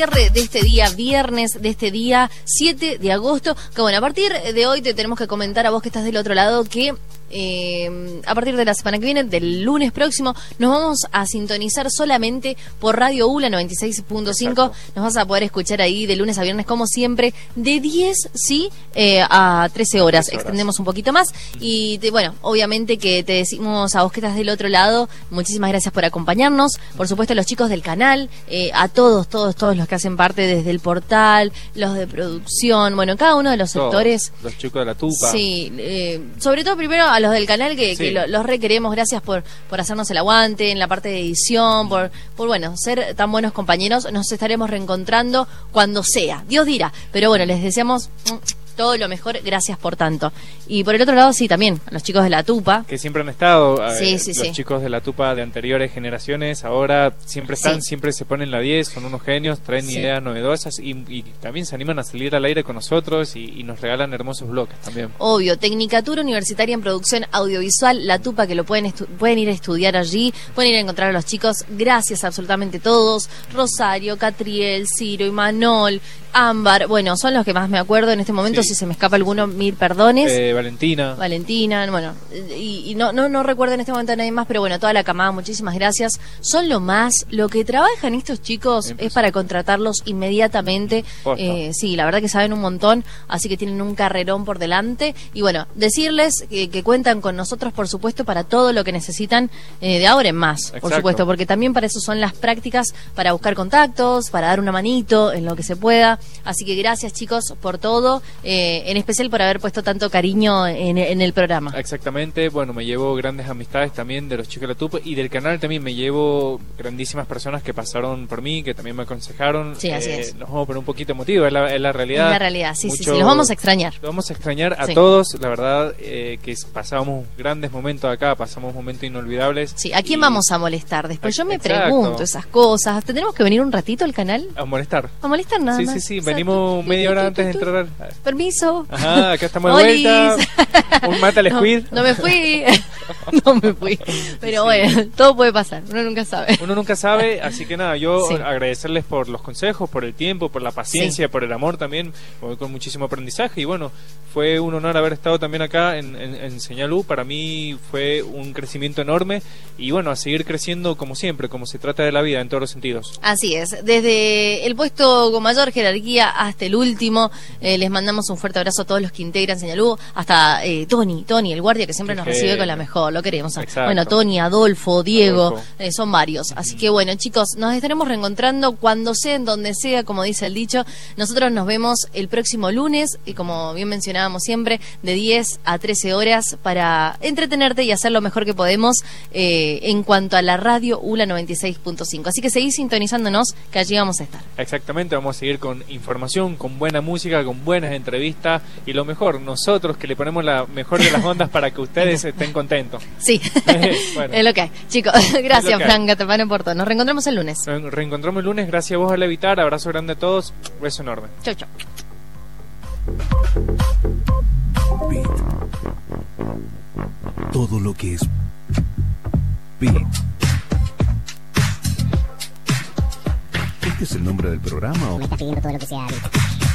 De este día viernes, de este día 7 de agosto, que bueno, a partir de hoy te tenemos que comentar a vos que estás del otro lado que a partir de la semana que viene, del lunes próximo, nos vamos a sintonizar solamente por Radio ULA 96.5. Nos vas a poder escuchar ahí de lunes a viernes, como siempre, de 10 a 13 horas. Extendemos un poquito más. Y bueno, obviamente que te decimos a vos que estás del otro lado, muchísimas gracias por acompañarnos. Por supuesto, a los chicos del canal, a todos los que hacen parte desde el portal, los de producción, bueno, cada uno de los sectores. Los chicos de la tupa. Sí, sobre todo primero a los del canal que los requeremos. Gracias por hacernos el aguante en la parte de edición, por bueno, ser tan buenos compañeros. Nos estaremos reencontrando cuando sea, Dios dirá, pero bueno, les deseamos todo lo mejor, gracias por tanto. Y por el otro lado, sí, también, a los chicos de la tupa. Que siempre han estado, los chicos de la tupa de anteriores generaciones, ahora siempre están, siempre se ponen la 10, son unos genios, traen ideas novedosas y también se animan a salir al aire con nosotros y nos regalan hermosos bloques también. Obvio, Tecnicatura Universitaria en Producción Audiovisual, la tupa, que lo pueden ir a estudiar allí, pueden ir a encontrar a los chicos, gracias a absolutamente todos, Rosario, Catriel, Ciro, Imanol, Ámbar, bueno, son los que más me acuerdo en este momento. Si se me escapa alguno, mil perdones. Valentina, bueno, y no recuerdo en este momento a nadie más, pero bueno, toda la camada, muchísimas gracias. Son lo que trabajan estos chicos es para contratarlos inmediatamente. Sí, la verdad que saben un montón, así que tienen un carrerón por delante. Y bueno, decirles que cuentan con nosotros, por supuesto, para todo lo que necesitan de ahora en más. Por supuesto, porque también para eso son las prácticas, para buscar contactos, para dar una manito en lo que se pueda. Así que gracias, chicos, por todo, en especial por haber puesto tanto cariño en el programa. Exactamente, bueno, me llevo grandes amistades también de los chicos de la tupa y del canal también me llevo grandísimas personas que pasaron por mí, que también me aconsejaron. Sí, así es. Nos vamos a poner un poquito emotivos, es la realidad. Es la realidad, sí, los vamos a extrañar. Los vamos a extrañar a todos, la verdad, que pasábamos grandes momentos acá, pasamos momentos inolvidables. Sí, ¿a quién vamos a molestar? Después yo me pregunto esas cosas. ¿Tendremos que venir un ratito al canal? A molestar. A molestar nada más. Sí, venimos media hora antes de entrar. Permiso. Ajá, acá estamos de vuelta. Un mata al squid. No me fui. No me fui. Pero bueno, todo puede pasar. Uno nunca sabe. Así que nada, yo agradecerles por los consejos, por el tiempo, por la paciencia, por el amor también, con muchísimo aprendizaje. Y bueno, fue un honor haber estado también acá en Señal U. Para mí fue un crecimiento enorme. Y bueno, a seguir creciendo como siempre, como se trata de la vida en todos los sentidos. Así es. Desde el puesto con mayor jerarquía hasta el último, les mandamos un fuerte abrazo a todos los que integran Señal U, hasta Tony, el guardia que siempre nos recibe con la mejor, lo queremos. Bueno, Tony, Adolfo, Diego, son varios. Así que bueno, chicos, nos estaremos reencontrando cuando sea, en donde sea, como dice el dicho. Nosotros nos vemos el próximo lunes, y como bien mencionábamos siempre, de 10 a 13 horas para entretenerte y hacer lo mejor que podemos en cuanto a la radio ULA 96.5. Así que seguís sintonizándonos, que allí vamos a estar. Exactamente, vamos a seguir con información, con buena música, con buenas entrevistas y lo mejor, nosotros que le ponemos la mejor de las ondas para que ustedes estén contentos. Sí, bueno. Es lo que hay. Chicos, gracias, Franca, te paren por todo. Nos reencontramos el lunes. Nos reencontramos el lunes, gracias a vos, al Evitar. Abrazo grande a todos, beso enorme. Chau. Beat. Todo lo que es Beat. ¿Este es el nombre del programa o...? Me está pidiendo todo lo que sea Beat.